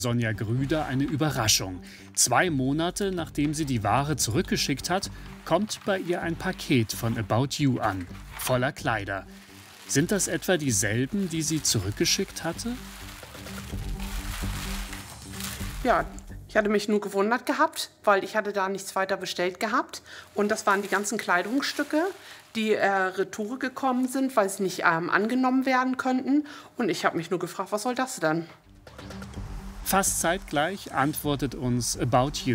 Sonja Grüder eine Überraschung. 2 Monate nachdem sie die Ware zurückgeschickt hat, kommt bei ihr ein Paket von About You an, voller Kleider. Sind das etwa dieselben, die sie zurückgeschickt hatte? Ja, ich hatte mich nur gewundert gehabt, weil ich hatte da nichts weiter bestellt gehabt. Und das waren die ganzen Kleidungsstücke, die retour gekommen sind, weil sie nicht angenommen werden könnten. Und ich habe mich nur gefragt, was soll das denn? Fast zeitgleich antwortet uns About You.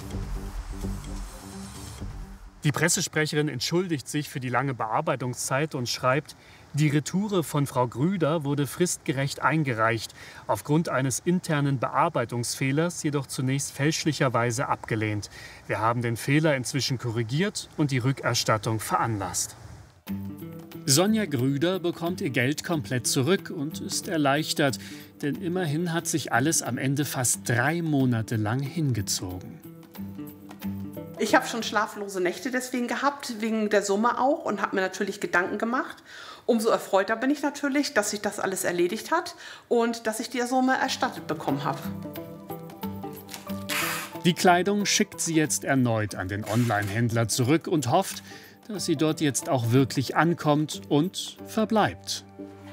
Die Pressesprecherin entschuldigt sich für die lange Bearbeitungszeit und schreibt, die Retoure von Frau Grüder wurde fristgerecht eingereicht, aufgrund eines internen Bearbeitungsfehlers jedoch zunächst fälschlicherweise abgelehnt. Wir haben den Fehler inzwischen korrigiert und die Rückerstattung veranlasst. Sonja Grüder bekommt ihr Geld komplett zurück und ist erleichtert, denn immerhin hat sich alles am Ende fast 3 Monate lang hingezogen. Ich habe schon schlaflose Nächte deswegen gehabt, wegen der Summe auch, und habe mir natürlich Gedanken gemacht. Umso erfreuter bin ich natürlich, dass sich das alles erledigt hat und dass ich die Summe erstattet bekommen habe. Die Kleidung schickt sie jetzt erneut an den Online-Händler zurück und hofft, dass sie dort jetzt auch wirklich ankommt und verbleibt.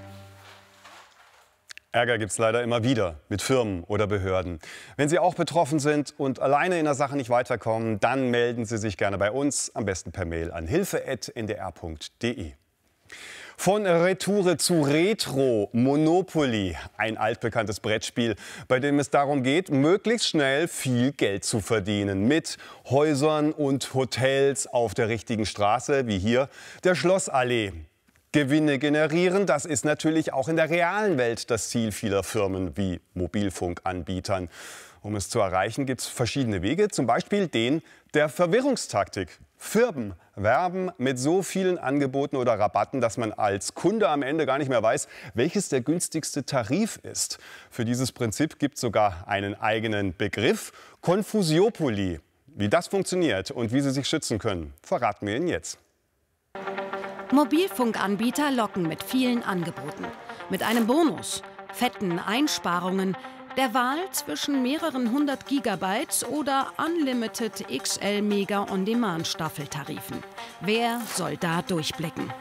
Ärger gibt es leider immer wieder mit Firmen oder Behörden. Wenn Sie auch betroffen sind und alleine in der Sache nicht weiterkommen, dann melden Sie sich gerne bei uns, am besten per Mail an hilfe@ndr.de. Von Retoure zu Retro, Monopoly, ein altbekanntes Brettspiel, bei dem es darum geht, möglichst schnell viel Geld zu verdienen. Mit Häusern und Hotels auf der richtigen Straße, wie hier der Schlossallee. Gewinne generieren, das ist natürlich auch in der realen Welt das Ziel vieler Firmen wie Mobilfunkanbietern. Um es zu erreichen, gibt es verschiedene Wege, zum Beispiel den der Verwirrungstaktik. Firmen werben mit so vielen Angeboten oder Rabatten, dass man als Kunde am Ende gar nicht mehr weiß, welches der günstigste Tarif ist. Für dieses Prinzip gibt es sogar einen eigenen Begriff, Konfusiopoly. Wie das funktioniert und wie Sie sich schützen können, verraten wir Ihnen jetzt. Mobilfunkanbieter locken mit vielen Angeboten. Mit einem Bonus, fetten Einsparungen, der Wahl zwischen mehreren 100 Gigabytes oder Unlimited XL Mega On-Demand Staffeltarifen. Wer soll da durchblicken?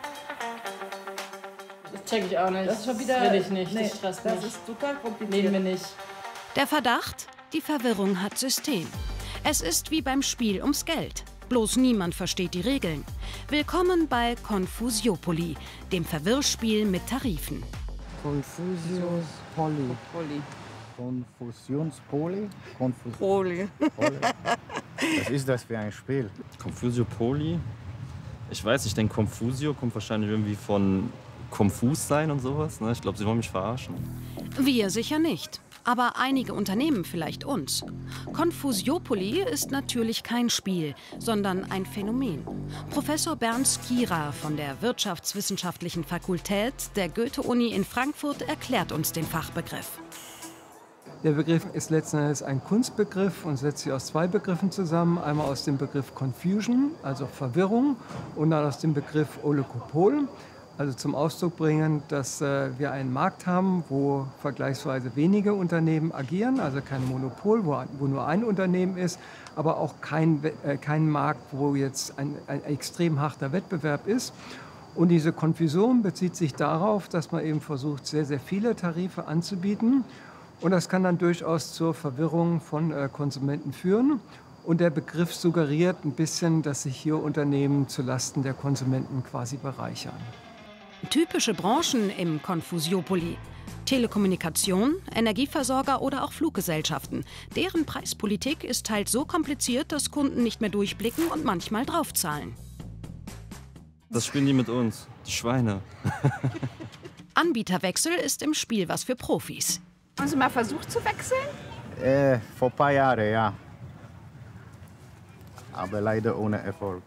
Das check ich auch nicht. Das ist schon wieder, will ich nicht. Nee, das stresst mich. Das ist total kompliziert. Nehmen wir nicht. Der Verdacht? Die Verwirrung hat System. Es ist wie beim Spiel ums Geld. Bloß niemand versteht die Regeln. Willkommen bei Konfusiopoly, dem Verwirrspiel mit Tarifen. Konfusionspoly. Konfusionspoly? Poly. Was ist das für ein Spiel? Konfusiopoly? Ich weiß, ich denke, Confusio kommt wahrscheinlich irgendwie von konfus sein und sowas. Ne? Ich glaube, sie wollen mich verarschen. Wir sicher nicht. Aber einige Unternehmen vielleicht uns. Konfusiopoly ist natürlich kein Spiel, sondern ein Phänomen. Professor Bernd Skira von der Wirtschaftswissenschaftlichen Fakultät der Goethe-Uni in Frankfurt erklärt uns den Fachbegriff. Der Begriff ist letzten Endes ein Kunstbegriff und setzt sich aus 2 Begriffen zusammen. Einmal aus dem Begriff Confusion, also Verwirrung, und dann aus dem Begriff Oligopol. Also zum Ausdruck bringen, dass wir einen Markt haben, wo vergleichsweise wenige Unternehmen agieren, also kein Monopol, wo nur ein Unternehmen ist, aber auch kein Markt, wo jetzt ein extrem harter Wettbewerb ist. Und diese Konfusion bezieht sich darauf, dass man eben versucht, sehr, sehr viele Tarife anzubieten. Und das kann dann durchaus zur Verwirrung von Konsumenten führen. Und der Begriff suggeriert ein bisschen, dass sich hier Unternehmen zulasten der Konsumenten quasi bereichern. Typische Branchen im Konfusiopoly: Telekommunikation, Energieversorger oder auch Fluggesellschaften. Deren Preispolitik ist teils so kompliziert, dass Kunden nicht mehr durchblicken und manchmal draufzahlen. Das spielen die mit uns, die Schweine. Anbieterwechsel ist im Spiel was für Profis. Haben Sie mal versucht zu wechseln? Vor ein paar Jahren, ja. Aber leider ohne Erfolg.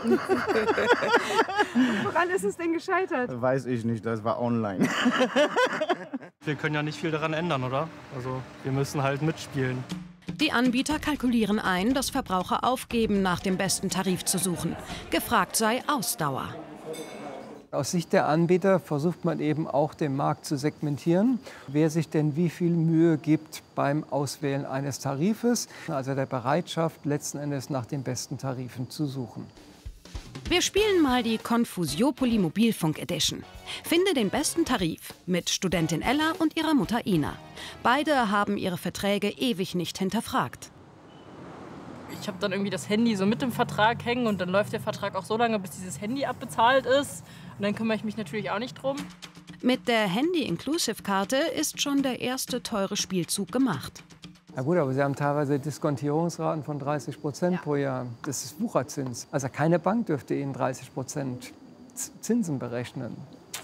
Woran ist es denn gescheitert? Weiß ich nicht, das war online. Wir können ja nicht viel daran ändern, oder? Also wir müssen halt mitspielen. Die Anbieter kalkulieren ein, dass Verbraucher aufgeben, nach dem besten Tarif zu suchen. Gefragt sei Ausdauer. Aus Sicht der Anbieter versucht man eben auch, den Markt zu segmentieren, wer sich denn wie viel Mühe gibt beim Auswählen eines Tarifes, also der Bereitschaft, letzten Endes nach den besten Tarifen zu suchen. Wir spielen mal die Confusiopoly Mobilfunk Edition. Finde den besten Tarif mit Studentin Ella und ihrer Mutter Ina. Beide haben ihre Verträge ewig nicht hinterfragt. Ich habe dann irgendwie das Handy so mit dem Vertrag hängen und dann läuft der Vertrag auch so lange, bis dieses Handy abbezahlt ist. Und dann kümmere ich mich natürlich auch nicht drum. Mit der Handy-Inclusive-Karte ist schon der erste teure Spielzug gemacht. Na gut, aber Sie haben teilweise Diskontierungsraten von 30% pro Jahr. Das ist Wucherzins. Also keine Bank dürfte Ihnen 30% Zinsen berechnen.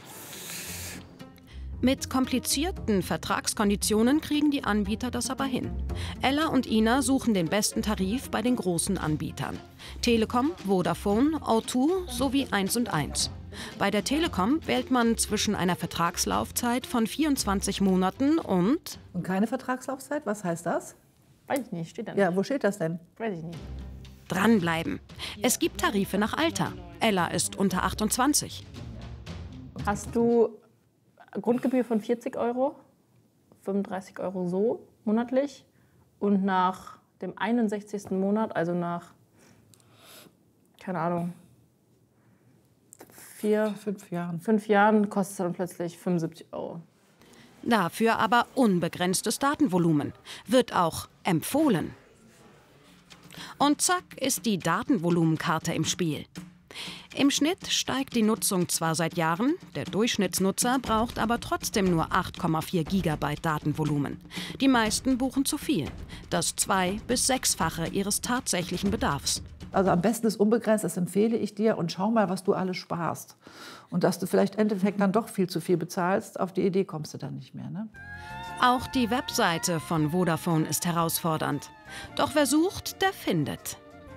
Mit komplizierten Vertragskonditionen kriegen die Anbieter das aber hin. Ella und Ina suchen den besten Tarif bei den großen Anbietern. Telekom, Vodafone, O2 sowie 1&1. Bei der Telekom wählt man zwischen einer Vertragslaufzeit von 24 Monaten und... Und keine Vertragslaufzeit? Was heißt das? Weiß ich nicht, steht da nicht. Ja, wo steht das denn? Weiß ich nicht. Dranbleiben. Es gibt Tarife nach Alter. Ella ist unter 28. Hast du Grundgebühr von 40 €, 35 € so monatlich und nach dem 61. Monat, also nach, keine Ahnung, 5 Jahren kostet es dann plötzlich 75 €. Dafür aber unbegrenztes Datenvolumen. Wird auch empfohlen. Und zack ist die Datenvolumenkarte im Spiel. Im Schnitt steigt die Nutzung zwar seit Jahren, der Durchschnittsnutzer braucht aber trotzdem nur 8,4 GB Datenvolumen. Die meisten buchen zu viel, das 2- bis 6-fache ihres tatsächlichen Bedarfs. Also am besten ist unbegrenzt, das empfehle ich dir. Und schau mal, was du alles sparst. Und dass du vielleicht im Endeffekt dann doch viel zu viel bezahlst, auf die Idee kommst du dann nicht mehr. Ne? Auch die Webseite von Vodafone ist herausfordernd. Doch wer sucht, der findet.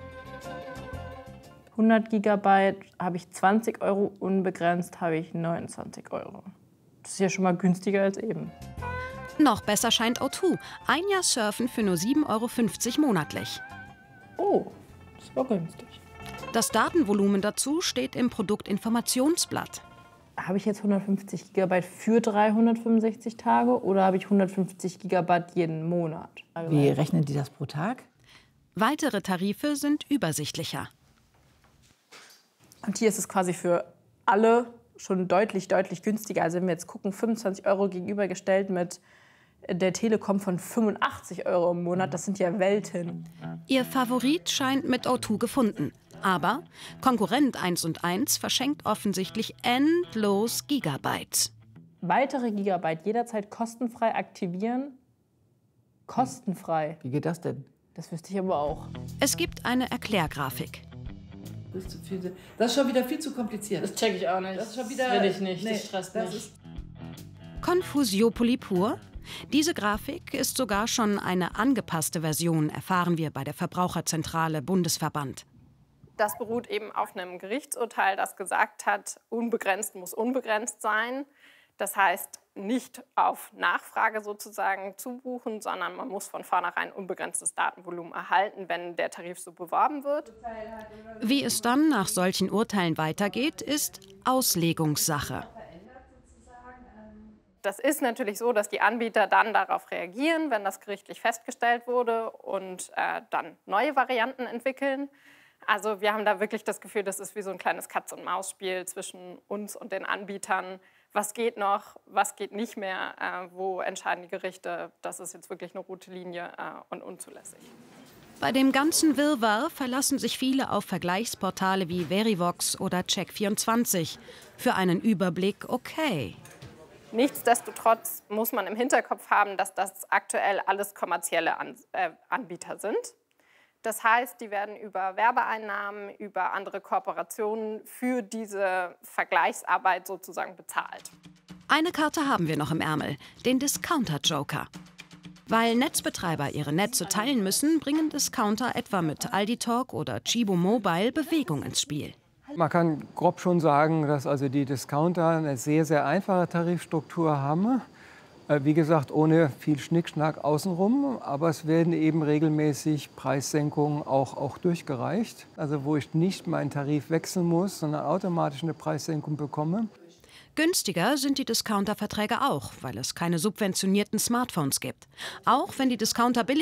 100 GB habe ich 20 €, unbegrenzt habe ich 29 €. Das ist ja schon mal günstiger als eben. Noch besser scheint O2. Ein Jahr Surfen für nur 7,50 € monatlich. Oh, das war günstig. Das Datenvolumen dazu steht im Produktinformationsblatt. Habe ich jetzt 150 GB für 365 Tage oder habe ich 150 GB jeden Monat? Wie rechnen die das pro Tag? Weitere Tarife sind übersichtlicher. Und hier ist es quasi für alle schon deutlich günstiger. Also wenn wir jetzt gucken, 25 € gegenübergestellt mit der Telekom von 85 € im Monat, das sind ja Welten. Ihr Favorit scheint mit O2 gefunden. Aber Konkurrent 1&1 verschenkt offensichtlich endlos Gigabytes. Weitere Gigabyte jederzeit kostenfrei aktivieren. Kostenfrei. Wie geht das denn? Das wüsste ich aber auch. Es gibt eine Erklärgrafik. Das ist schon wieder viel zu kompliziert. Das check ich auch nicht. Das ist schon wieder, will ich nicht, nee, das stresst mich. Confusiopoly pur. Diese Grafik ist sogar schon eine angepasste Version, erfahren wir bei der Verbraucherzentrale Bundesverband. Das beruht eben auf einem Gerichtsurteil, das gesagt hat, unbegrenzt muss unbegrenzt sein. Das heißt, nicht auf Nachfrage sozusagen zubuchen, sondern man muss von vornherein unbegrenztes Datenvolumen erhalten, wenn der Tarif so beworben wird. Wie es dann nach solchen Urteilen weitergeht, ist Auslegungssache. Das ist natürlich so, dass die Anbieter dann darauf reagieren, wenn das gerichtlich festgestellt wurde und dann neue Varianten entwickeln. Also wir haben da wirklich das Gefühl, das ist wie so ein kleines Katz-und-Maus-Spiel zwischen uns und den Anbietern. Was geht noch, was geht nicht mehr, wo entscheiden die Gerichte, das ist jetzt wirklich eine rote Linie und unzulässig. Bei dem ganzen Wirrwarr verlassen sich viele auf Vergleichsportale wie Verivox oder Check24. Für einen Überblick okay. Nichtsdestotrotz muss man im Hinterkopf haben, dass das aktuell alles kommerzielle Anbieter sind. Das heißt, die werden über Werbeeinnahmen, über andere Kooperationen für diese Vergleichsarbeit sozusagen bezahlt. Eine Karte haben wir noch im Ärmel, den Discounter-Joker. Weil Netzbetreiber ihre Netze teilen müssen, bringen Discounter etwa mit Alditalk oder Chibo Mobile Bewegung ins Spiel. Man kann grob schon sagen, dass also die Discounter eine sehr, sehr einfache Tarifstruktur haben. Wie gesagt, ohne viel Schnickschnack außenrum, aber es werden eben regelmäßig Preissenkungen auch durchgereicht. Also wo ich nicht meinen Tarif wechseln muss, sondern automatisch eine Preissenkung bekomme. Günstiger sind die Discounter-Verträge auch, weil es keine subventionierten Smartphones gibt. Auch wenn die Discounter billig